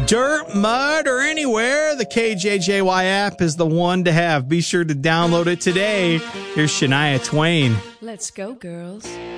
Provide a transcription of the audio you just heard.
Dirt, mud, or anywhere, the KJJY app is the one to have. Be sure to download it today. Here's Shania Twain. Let's go, girls.